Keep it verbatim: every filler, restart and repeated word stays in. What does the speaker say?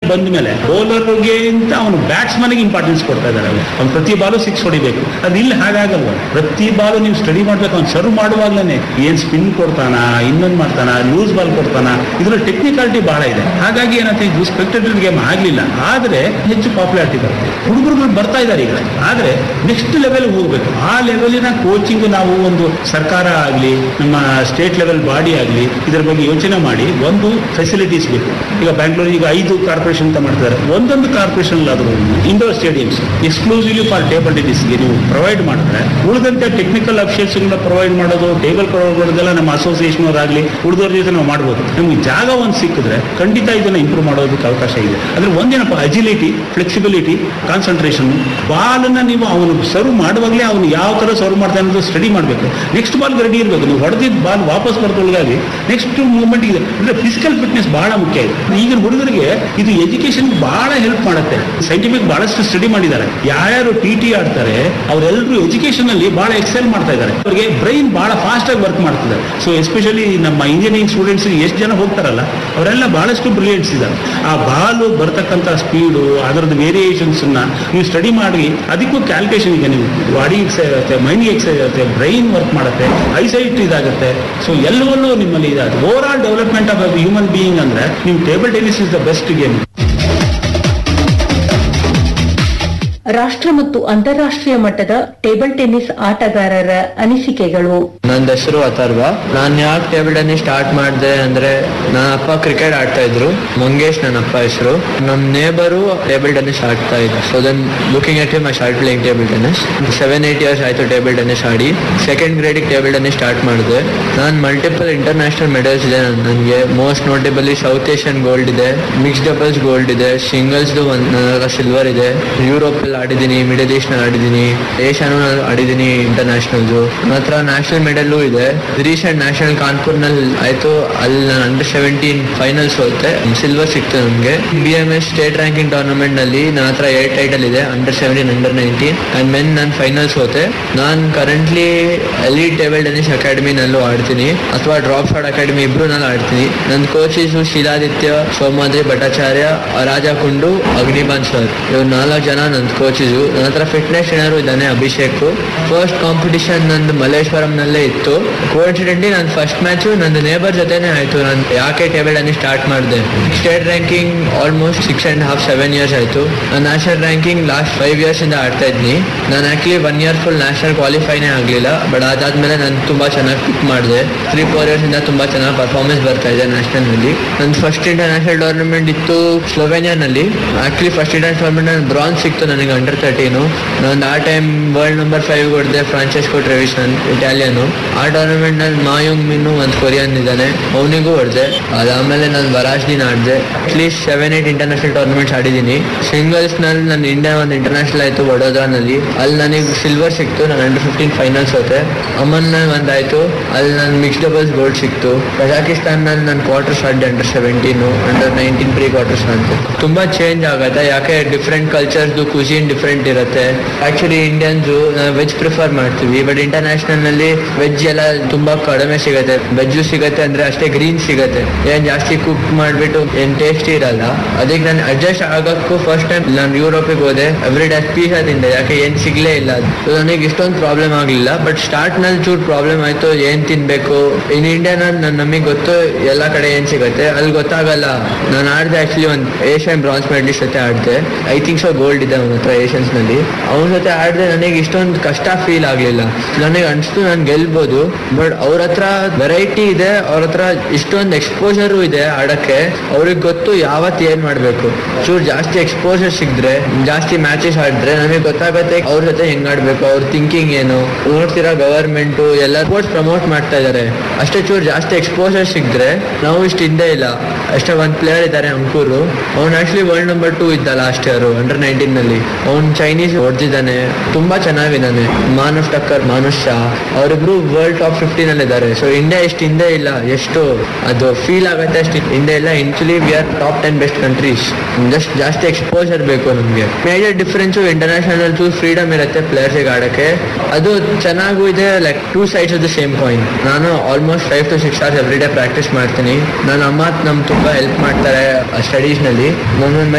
ಬಂದ ಮೇಲೆ ಬೌಲರ್ಗೆ ಅಂತ ಅವನು ಬ್ಯಾಟ್ಸ್ಮನ್ ಗೆ ಇಂಪಾರ್ಟೆನ್ಸ್ ಕೊಡ್ತಾ ಇದ್ದಾರೆ. ಅವ್ನು ಪ್ರತಿ ಬಾಲು ಸಿಕ್ಸ್ ಹೊಡಿಬೇಕು. ಅದು ಇಲ್ಲಿ ಹಾಗಾಗಲ್ವ. ಪ್ರತಿ ಬಾಲು ನೀವು ಸ್ಟಡಿ ಮಾಡ್ಬೇಕು. ಅವ್ನು ಸರ್ವ್ ಮಾಡುವಾಗ್ಲೇನೆ ಏನ್ ಸ್ಪಿನ್ ಕೊಡ್ತಾನ, ಇನ್ನೊಂದು ಮಾಡ್ತಾನ, ಲೂಸ್ ಬಾಲ್ ಕೊಡ್ತಾನ, ಇದ್ರಲ್ಲಿ ಟೆಕ್ನಿಕಾಲಿಟಿ ಬಹಳ ಇದೆ. ಹಾಗಾಗಿ ಏನಂತ ಇದು ಸ್ಪೆಕ್ಟೇಟರ್ ಗೇಮ್ ಆಗ್ಲಿಲ್ಲ, ಆದ್ರೆ ಹೆಚ್ಚು ಪಾಪ್ಯುಲಾರಿಟಿ ಬರುತ್ತೆ. ಹುಡುಗರುಗಳು ಬರ್ತಾ ಇದ್ದಾರೆ ಈಗ. ಆದ್ರೆ ನೆಕ್ಸ್ಟ್ ಲೆವೆಲ್ ಹೋಗ್ಬೇಕು. ಆ ಲೆವೆಲಿನ ಕೋಚಿಂಗ್ ನಾವು ಒಂದು ಸರ್ಕಾರ ಆಗ್ಲಿ, ನಮ್ಮ ಸ್ಟೇಟ್ ಲೆವೆಲ್ ಬಾಡಿ ಆಗ್ಲಿ ಇದ್ರ ಬಗ್ಗೆ ಯೋಚನೆ ಮಾಡಿ ಒಂದು ಫೆಸಿಲಿಟೀಸ್ ಬೇಕು. ಈಗ ಬ್ಯಾಂಗ್ಳೂರ್ ಈಗ ಐದು ಕಾರ್ಪೊರೇಷನ್ ಅಂತ ಮಾಡ್ತಾರೆ. ಒಂದೊಂದು ಕಾರ್ಪೊರೇಷನ್ ಆದ್ರೂ indoor stadiums exclusively for table ಟೆನ್ನಿಸ್ಗೆ ನೀವು ಪ್ರೊವೈಡ್ ಮಾಡಿದ್ರೆ, ಉಳಿದಂತೆ ಟೆಕ್ನಿಕಲ್ ಅಫಿಷಿಯಲ್ಸ್ ಪ್ರೊವೈಡ್ ಮಾಡೋದು, ಟೇಬಲ್ ಮಾಡೋದೆಲ್ಲ ನಮ್ಮ ಅಸೋಸಿಯೇಷನ್ ಅವರಾಗ್ಲಿ ಉಳಿದವ್ರ ಜೊತೆ ನಾವು ಮಾಡ್ಬೋದು. ನಮ್ಗೆ ಜಾಗ ಒಂದು ಸಿಕ್ಕಿದ್ರೆ ಖಂಡಿತ ಇದನ್ನ ಇಂಪ್ರೂವ್ ಮಾಡೋದಕ್ಕೆ ಅವಕಾಶ ಇದೆ. ಅಂದ್ರೆ ಒಂದೇನಪ್ಪ, ಅಜಿಲಿಟಿ, ಫ್ಲೆಕ್ಸಿಬಿಲಿಟಿ, ಕಾನ್ಸಂಟ್ರೇಷನ್. ಬಾಲನ್ನ ನೀವು ಅವನು ಸರ್ವ್ ಮಾಡುವಾಗಲೇ ಅವನು ಯಾವ ತರ ಸರ್ವ್ ಮಾಡ್ತಾನೆ ಅನ್ನೋದು ಸ್ಟಡಿ ಮಾಡಬೇಕು. ನೆಕ್ಸ್ಟ್ ಬಾಲ್ ರೆಡಿ ಇರಬೇಕು. ನೀವು ಹೊಡೆದಿದ್ದ ಬಾಲ್ ವಾಪಸ್ ಬರ್ತೊಳಗಾಗಿ ನೆಕ್ಸ್ಟ್ ಮೂವ್ಮೆಂಟ್ ಇದೆ. ಅಂದ್ರೆ ಫಿಸಿಕಲ್ ಫಿಟ್ನೆಸ್ ಬಹಳ ಮುಖ್ಯ ಇದೆ. ಈಗಿನ ಹುಡುಗರಿಗೆ ಇದು ಎಜುಕೇಶನ್ ಬಹಳ ಹೆಲ್ಪ್ ಮಾಡುತ್ತೆ. ಸೈಂಟಿಫಿಕ್ ಬಹಳಷ್ಟು ಸ್ಟಡಿ ಮಾಡಿದ್ದಾರೆ. ಯಾರ್ಯಾರು ಟಿ ಟಿ ಆಡ್ತಾರೆ ಅವರೆಲ್ಲರೂ ಎಜುಕೇಶನ್ ಅಲ್ಲಿ ಬಹಳ ಎಕ್ಸೆಲ್ ಮಾಡ್ತಾ ಇದ್ದಾರೆ. ಅವರಿಗೆ ಬ್ರೈನ್ ಬಹಳ ಫಾಸ್ಟ್ ಆಗಿ ವರ್ಕ್ ಮಾಡ್ತಿದ್ದಾರೆ. ಸೊ ಎಸ್ಪೆಷಲಿ ನಮ್ಮ ಇಂಜಿನಿಯರಿಂಗ್ ಸ್ಟೂಡೆಂಟ್ಸ್ ಎಷ್ಟು ಜನ ಹೋಗ್ತಾರಲ್ಲ ಅವರೆಲ್ಲ ಬಹಳಷ್ಟು ಬ್ರಿಲಿಯಂಟ್ಸ್ ಇದ್ದಾರೆ. ಆ ಬಾಲು ಬರ್ತಕ್ಕಂಥ ಸ್ಪೀಡು, ಅದರದ್ದು ವೇರಿಯೇಷನ್ಸ್ ನೀವು ಸ್ಟಡಿ ಮಾಡಿ ಅದಕ್ಕೂ ಕ್ಯಾಲ್ಕುಲೇಷನ್ ಇದೆ. ನೀವು ಬಾಡಿ ಎಕ್ಸೈಸ್ ಆಗುತ್ತೆ, ಮೈಂಡ್ ಎಕ್ಸೈಸ್ ಆಗುತ್ತೆ, ಬ್ರೈನ್ ವರ್ಕ್ ಮಾಡುತ್ತೆ, ಐಸೈಟ್ ಇದಾಗುತ್ತೆ. ಸೊ ಎಲ್ಲವನ್ನೂ ನಿಮ್ಮಲ್ಲಿ ಇದಾಗುತ್ತೆ. Over all development of human being ಅಂದ್ರೆ ನಿಮ್ table tennis is the best game. ರಾಷ್ಟ್ರ ಮತ್ತು ಅಂತಾರಾಷ್ಟ್ರೀಯ ಮಟ್ಟದ ಟೇಬಲ್ ಟೆನ್ನಿಸ್ ಆಟಗಾರರ ಅನಿಸಿಕೆಗಳು. ನನ್ನ ಹೆಸರು ಅಥರ್ವ. ನಾನು ಯಾಕೆ ಟೇಬಲ್ ಟೆನ್ನಿಸ್ ಸ್ಟಾರ್ಟ್ ಮಾಡಿದೆ ಅಂದ್ರೆ, ನನ್ನ ಅಪ್ಪ ಕ್ರಿಕೆಟ್ ಆಡ್ತಾ ಇದ್ರು. ಮಂಗೇಶ್ ನನ್ನ ಅಪ್ಪ ಹೆಸರು. ನಮ್ಮ ನೇಬರು ಟೇಬಲ್ ಟೆನ್ನಿಸ್ ಆಡ್ತಾ ಇದ್ರು. So then looking at him I start playing table tennis. Seven eight years ಆಯ್ತು ಟೇಬಲ್ ಟೆನ್ನಿಸ್ ಆಡಿ. ಸೆಕೆಂಡ್ ಗ್ರೇಡಿಗೆ ಟೇಬಲ್ ಟೆನ್ನಿಸ್ ಸ್ಟಾರ್ಟ್ ಮಾಡಿದೆ. ನಾನು ಮಲ್ಟಿಪಲ್ ಇಂಟರ್ನ್ಯಾಷನಲ್ ಮೆಡಲ್ಸ್ ಇದೆ ನನಗೆ. ಮೋಸ್ಟ್ ನೋಟೇಬಲಿ ಸೌತ್ ಏಷ್ಯನ್ ಗೋಲ್ಡ್ ಇದೆ, ಮಿಕ್ಸ್ ಡಬಲ್ಸ್ ಗೋಲ್ಡ್ ಇದೆ, ಸಿಂಗಲ್ಸ್ ನನ್ನ ಸಿಲ್ವರ್ ಇದೆ. ಯುರೋಪ್ ಆಡಿದ್ದೀನಿ, ಮಿಡಲ್ ಈಸ್ಟ್ ನಲ್ಲಿ ಆಡಿದ್ದೀನಿ, ಏಷ್ಯಾನು ಆಡಿದ್ದೀನಿ ಇಂಟರ್ನ್ಯಾಷನಲ್ಸ್. ನನ್ನ ಹತ್ರ ನ್ಯಾಷನಲ್ ಮೆಡಲ್ ಇದೆ. ರೀಸೆಂಟ್ ನ್ಯಾಷನಲ್ ಕಾನ್ಪುರ್ ನಲ್ಲಿ ಆಯ್ತು, ಅಲ್ಲಿ ನಾನು ಅಂಡರ್ ಸೆವೆಂಟೀನ್ ಫೈನಲ್ಸ್ ಹೋಗುತ್ತೆ, ಸಿಲ್ವರ್ ಸಿಕ್ತು ನಮ್ಗೆ. B M S state ranking tournament ನಲ್ಲಿ ನನ್ನ ಹತ್ರ ಏಟ್ ಟೈಟಲ್ ಇದೆ, under seventeen, under nineteen and men ನಾನು ಫೈನಲ್ಸ್ ಹೋತೆ. ನಾನು currently elite table tennis academy ನಲ್ಲೂ ಆಡ್ತೀನಿ, ಅಥವಾ ಡ್ರಾಪ್ ಶಾಟ್ ಅಕಾಡೆಮಿ ಇಬ್ರು ನಲ್ಲಿ ಆಡ್ತೀನಿ. ನನ್ನ ಕೋಚಸ್ ಶೀಲಾದಿತ್ಯ, ಸೋಮಾದ್ರಿ ಭಟ್ಟಾಚಾರ್ಯ, ರಾಜ ಕುಂಡು, ಅಗ್ನಿಬಾನ್ ಸರ್, ಇವ್ರು ನಾಲ್ಕು ಜನ ನನ್ನ ಕೋಚಸ್. ನನ್ನ ಹತ್ರ ಫಿಟ್ನೆಸ್ ಟ್ರೈನರ್ ಇದ್ದಾನೆ ಅಭಿಷೇಕ್. ಫಸ್ಟ್ ಕಾಂಪಿಟಿಷನ್ ನಂದು ಮಲ್ಲೇಶ್ವರಂ ನಲ್ಲೇ ಇತ್ತು. ಕೋಇನ್ಸಿಡೆಂಟ್ಲಿ ನನ್ನ ಫಸ್ಟ್ ಮ್ಯಾಚ್ ನನ್ನ ನೇಬರ್ ಜೊತೆನೆ ಆಯ್ತು. ನಾನು ಯಾಕೆ ಟೇಬಲ್ ಟೆನ್ನಿಸ್ ಸ್ಟಾರ್ಟ್ ಮಾಡಿದೆ, state ranking almost six and half seven years ಆಯ್ತು. ನಾನು national ranking last five years ಇಂದ ಆಡ್ತಾ ಇದ್ದೀನಿ. ನಾನು actually one year full national ಕ್ವಾಲಿಫೈನೇ ಆಗಲಿಲ್ಲ, ಬಟ್ ಅದಾದ್ಮೇಲೆ ನಾನು ತುಂಬಾ ಚೆನ್ನಾಗಿ ಪಿಕ್ ಮಾಡಿದೆ. ತ್ರೀ ಫೋರ್ ಇಯರ್ಸ್ ಇಂದ ತುಂಬಾ ಚೆನ್ನಾಗಿ ಪರ್ಫಾರ್ಮೆನ್ಸ್ ಬರ್ತಾ ಇದೆ ನ್ಯಾಷನಲ್ ನಲ್ಲಿ. ನನ್ನ ಫಸ್ಟ್ ಇಂಟರ್ನ್ಯಾಷನಲ್ ಟೂರ್ನಮೆಂಟ್ ಇತ್ತು ಸ್ಲೋವೇನಿಯಾ ನಲ್ಲಿ. Actually first international tournament bronze ಸಿಕ್ತು ನನಗೆ ಅಂಡರ್ ತರ್ಟೀನು. ನಾನು ಆ ಟೈಮ್ ವರ್ಲ್ಡ್ ನಂಬರ್ ಫೈವ್ ಹೊಡೆದೆ, ಫ್ರಾನ್ಸೆಸ್ಕೋ ಟ್ರೆವಿಸನ್, ಇಟಾಲಿಯನು. ಆ ಟೂರ್ನಮೆಂಟ್ ನಲ್ಲಿ ಮಾಯುಂಗ್ ಮಿನ್ನು ಒಂದು ಕೊರಿಯನ್ ಇದ್ದಾನೆ, ಅವನಿಗೂ ಹೊಡೆದೆ. ಅದಾದ್ಮೇಲೆ ನಾನು ವರಾಜ್ದಿನ ಆಡಿದೆ. At least seven eight international tournaments ಆಡಿದ್ದೀನಿ. Singles ನಲ್ಲಿ ನನ್ನ ಇಂಡಿಯಾ ಒಂದು ಇಂಟರ್ನ್ಯಾಷನಲ್ ಆಯ್ತು ವಡೋದರಾನಲ್ಲಿ, ಅಲ್ಲಿ ನನಗೆ ಸಿಲ್ವರ್ ಸಿಕ್ತು. ನಾನು ಅಂಡರ್ ಫಿಫ್ಟೀನ್ ಫೈನಲ್ಸ್ ಹೋತೆ. ಅಮನ್ ನಲ್ಲಿ ಒಂದಾಯ್ತು, ಅಲ್ಲಿ ನಾನು ಮಿಕ್ಸ್ ಡಬಲ್ಸ್ ಗೋಲ್ಡ್ ಸಿಕ್ತು. ಕಜಾಕಿಸ್ತಾನ್ ನಲ್ಲಿ ನಾನು quarters ಆಡಿದೆ, under seventeen, under nineteen pre quarters ಆಡಿದೆ. ತುಂಬಾ ಚೇಂಜ್ ಆಗುತ್ತೆ, ಯಾಕೆ ಡಿಫ್ರೆಂಟ್ ಕಲ್ಚರ್ಸ್ ಕುಸಿನ್ ಡಿಫ್ರೆಂಟ್ ಇರುತ್ತೆ. ಆಕ್ಚುಲಿ ಇಂಡಿಯನ್ಸ್ ವೆಜ್ ಪ್ರಿಫರ್ ಮಾಡ್ತೀವಿ, ಬಟ್ ಇಂಟರ್ನ್ಯಾಷನಲ್ ನಲ್ಲಿ ವೆಜ್ ಎಲ್ಲ ತುಂಬಾ ಕಡಿಮೆ ಸಿಗುತ್ತೆ. ವೆಜ್ ಸಿಗುತ್ತೆ ಅಂದ್ರೆ ಅಷ್ಟೇ ಗ್ರೀನ್ ಸಿಗುತ್ತೆ, ಏನ್ ಜಾಸ್ತಿ ಕುಕ್ ಮಾಡ್ಬಿಟ್ಟು ಏನ್ ಟೇಸ್ಟ್ ಇರಲ್ಲ. ಅದಕ್ಕೆ ನಾನು ಅಡ್ಜಸ್ಟ್ ಆಗಕ್ಕೂ ಫಸ್ಟ್ ಟೈಮ್ ನಾನು ಯುರೋಪಿಗೆ ಹೋದೆ. ಎವ್ರಿ ಡೇ ಪಿಜ್ಜಾ ತಿಂದೆ, ಯಾಕೆ ಏನ್ ಸಿಗ್ಲೇ ಇಲ್ಲ. ನನಗೆ ಇಷ್ಟೊಂದು ಪ್ರಾಬ್ಲಮ್ ಆಗ್ಲಿಲ್ಲ, ಬಟ್ ಸ್ಟಾರ್ಟ್ ನಲ್ಲಿ ಚೂರ್ ಪ್ರಾಬ್ಲಮ್ ಆಯ್ತು, ಏನ್ ತಿನ್ಬೇಕು. ಇನ್ ಇಂಡಿಯಾ ನಾನು ನಮಗೆ ಗೊತ್ತು ಎಲ್ಲಾ ಕಡೆ ಏನ್ ಸಿಗುತ್ತೆ, ಅಲ್ಲಿ ಗೊತ್ತಾಗಲ್ಲ. ನಾನು ಆಡ್ದೆ ಆಕ್ಚುಲಿ ಒಂದು ಏಷ್ಯನ್ ಬ್ರಾನ್ಸ್ ಮೆಡಲಿಸ್ಟ್ ಜೊತೆ ಆಡ್ದೆ. ಐ ಥಿಂಕ್ ಸೊ ಗೋಲ್ಡ್ ಇದೆ ಅವನ ಹತ್ರ ಏಷ್ಯನ್ಸ್ ನಲ್ಲಿ. ಅವನ ಜೊತೆ ಆಡಿದ್ರೆ ನನಗೆ ಇಷ್ಟೊಂದು ಕಷ್ಟ ಫೀಲ್ ಆಗ್ಲಿಲ್ಲ. ನನಗೆ ಅನ್ಸ್ತು ನಾನು ಗೆಲ್ಬಹುದು, ಬಟ್ ಅವ್ರ ಹತ್ರ ವೆರೈಟಿ ಇದೆ, ಅವ್ರ ಹತ್ರ ಇಷ್ಟೊಂದು ಎಕ್ಸ್ಪೋಜರು ಇದೆ ಆಡಕ್ಕೆ. ಅವ್ರಿಗೆ ಗೊತ್ತು ಯಾವತ್ ಏನ್ ಮಾಡ್ಬೇಕು. ಚೂರ್ ಜಾಸ್ತಿ ಎಕ್ಸ್ಪೋಜರ್ ಸಿಕ್ಕಿದ್ರೆ, ಜಾಸ್ತಿ ಮ್ಯಾಚಸ್ ಆಡಿದ್ರೆ ನಮಗೆ ಗೊತ್ತಾಗತ್ತೆ ಅವ್ರ ಜೊತೆ ಹೆಂಗ್ ಆಡ್ಬೇಕು, ಅವ್ರ ಥಿಂಕಿಂಗ್ ಏನು. ನೋಡ್ತೀರಾ ಗವರ್ಮೆಂಟ್ ಎಲ್ಲ ಸ್ಪೋರ್ಟ್ಸ್ ಪ್ರಮೋಟ್ ಮಾಡ್ತಾ ಇದಾರೆ, ಅಷ್ಟೇ ಚೂರ್ ಜಾಸ್ತಿ ಎಕ್ಸ್ಪೋಜರ್ ಸಿಕ್ಕಿದ್ರೆ. ನಾವು ಇಷ್ಟ ಹಿಂದೆ ಇಲ್ಲ, ಅಷ್ಟೇ ಒಂದ್ ಪ್ಲೇಯರ್ ಇದ್ದಾರೆ ಅಂಕೂರು, ಅವ್ನು ಆಕ್ಚುಲಿ ವರ್ಲ್ಡ್ ನಂಬರ್ ಟೂ ಇದ್ದ ಲಾಸ್ಟ್ ಇಯರ್ ಅಂಡರ್ ನೈನ್ಟೀನ್ ನಲ್ಲಿ. ಅವ್ನು ಚೈನೀಸ್ ಹೊಡೆದಿದ್ದಾನೆ, ತುಂಬಾ ಚೆನ್ನಾಗಿದ್ದಾನೆ. ಮಾನುಷ್ ಟಕ್ಕರ್, ಮಾನುಷ್ ಶಾ, ಅವರಿಬ್ರು ವರ್ಲ್ಡ್ ಟಾಪ್ ಫಿಫ್ಟೀನ್ ಅಲ್ಲಿ ಇದ್ದಾರೆ. ಸೊ ಇಂಡಿಯಾ ಎಷ್ಟು ಹಿಂದೆ ಇಲ್ಲ, ಎಷ್ಟು ಅದು ಫೀಲ್ ಆಗುತ್ತೆ ಅಷ್ಟು ಹಿಂದೆ ಇಲ್ಲ. Actually we are top ten best countries. Just ಜಾಸ್ತಿ ಎಕ್ಸ್ಪೋಜರ್ ಬೇಕು ನಮ್ಗೆ. Major difference international choose freedom ಇರುತ್ತೆ ಪ್ಲೇಯರ್ಸ್ ಆಡಕ್ಕೆ, ಅದು ಚೆನ್ನಾಗೂ ಇದೆ. Like two sides of the same coin. ನಾನು almost five to six hours every day practice ಮಾಡ್ತೀನಿ. ನನ್ನ ಅಮ್ಮ ನಮ್ಗೆ ತುಂಬಾ ಹೆಲ್ಪ್ ಮಾಡ್ತಾರೆ ಸ್ಟಡೀಸ್ ನಲ್ಲಿ. ನನ್ನ